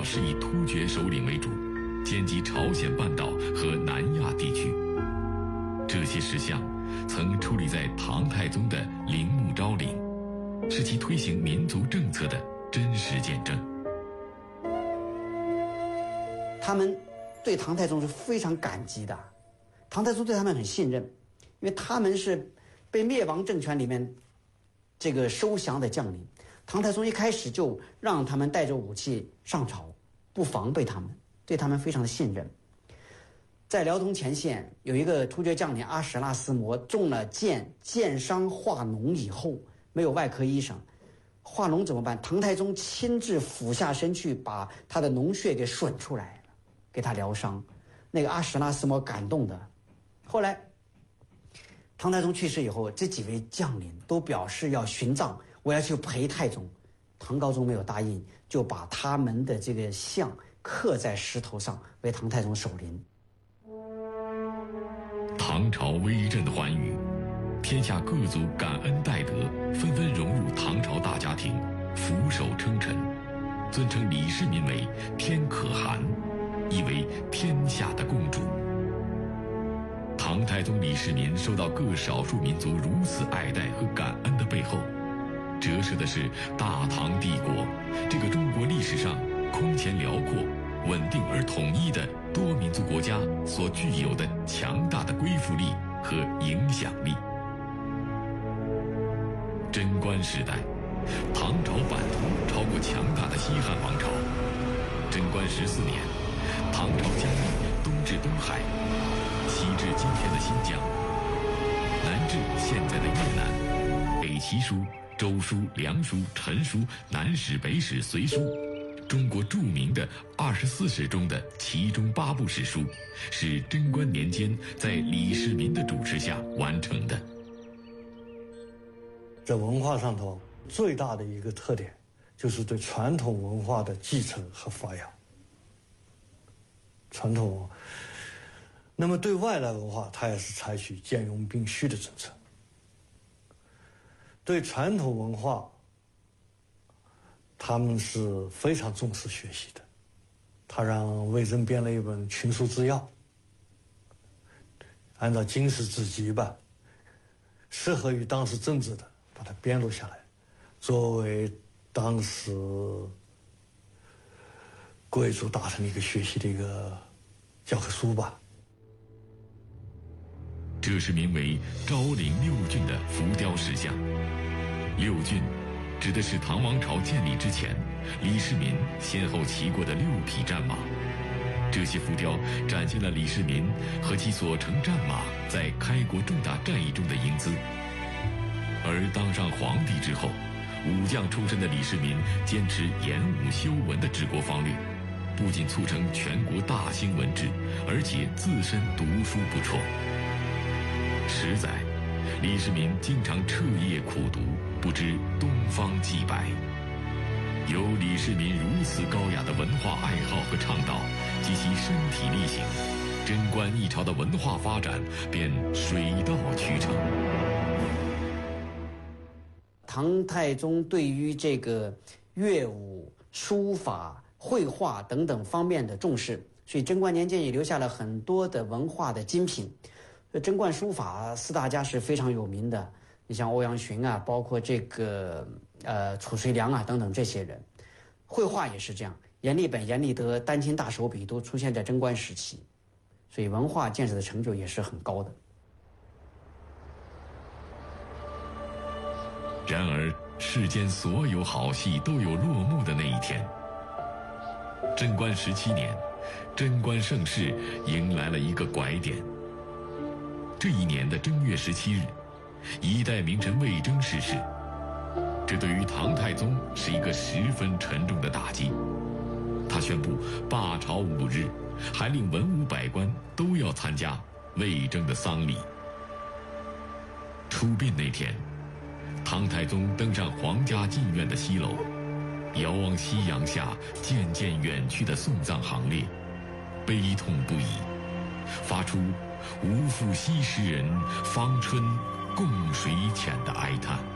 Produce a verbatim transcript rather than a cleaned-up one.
是以突厥首领为主，兼及朝鲜半岛和南亚地区。这些事项曾矗立在唐太宗的陵墓昭陵，是其推行民族政策的真实见证。 他们对唐太宗是非常感激的，唐太宗对他们很信任，因为他们是被灭亡政权里面这个收降的将领。唐太宗一开始就让他们带着武器上朝，不防备他们，对他们非常的信任。在辽东前线有一个突厥将领阿史拉斯摩中了箭，箭伤化脓以后没有外科医生，化脓怎么办？唐太宗亲自俯下身去把他的脓血给吮出来了，给他疗伤。那个阿史拉斯摩感动的。后来唐太宗去世以后，这几位将领都表示要殉葬，我要去陪太宗。唐高宗没有答应，就把他们的这个像刻在石头上，为唐太宗守灵。 唐朝威震寰宇，天下各族感恩戴德，纷纷融入唐朝大家庭，俯首称臣，尊称李世民为天可汗，意为天下的共主。唐太宗李世民受到各少数民族如此爱戴和感恩的背后，折射的是大唐帝国这个中国历史上空前辽阔、稳定而统一的多民族国家所具有的强大的归附力和影响力。贞观时代，唐朝版图超过强大的西汉王朝。贞观十四年，唐朝疆域东至东海，西至今天的新疆，南至现在的越南，北齐书、周书、梁书、陈书、南史、北史、隋书，中国著名的二十四史中的其中八部史书，是贞观年间在李世民的主持下完成的。 在文化上头，最大的一个特点就是对传统文化的继承和发扬。传统文化，那么对外来文化，它也是采取兼容并蓄的政策。对传统文化，他们是非常重视学习的。他让魏征编了一本《群书治要》，按照经史子集吧，适合于当时政治的，把它编录下来，作为当时贵族大臣的一个学习的一个教科书吧。 这是名为昭陵六骏的浮雕石像。六骏指的是唐王朝建立之前，李世民先后骑过的六匹战马。这些浮雕展现了李世民和其所乘战马在开国重大战役中的英姿。而当上皇帝之后，武将出身的李世民坚持严武修文的治国方略，不仅促成全国大兴文治，而且自身读书不辍。十载，李世民经常彻夜苦读，不知东方既白。有李世民如此高雅的文化爱好和倡导及其身体力行，贞观一朝的文化发展便水到渠成。 唐太宗对于这个乐舞、书法、绘画等等方面的重视，所以贞观年间也留下了很多的文化的精品。贞观书法四大家是非常有名的，你像欧阳询啊，包括这个呃褚遂良啊等等这些人。绘画也是这样，阎立本、阎立德、丹青大手笔都出现在贞观时期，所以文化建设的成就也是很高的。 然而，世间所有好戏都有落幕的那一天。贞观十七年，贞观盛世迎来了一个拐点。这一年的正月十七日，一代名臣魏征逝世，这对于唐太宗是一个十分沉重的打击。他宣布罢朝五日，还令文武百官都要参加魏征的丧礼。出殡那天，唐太宗登上皇家禁苑的西楼，遥望夕阳下渐渐远去的送葬行列，悲痛不已，发出无复西施人，芳春共谁遣的哀叹。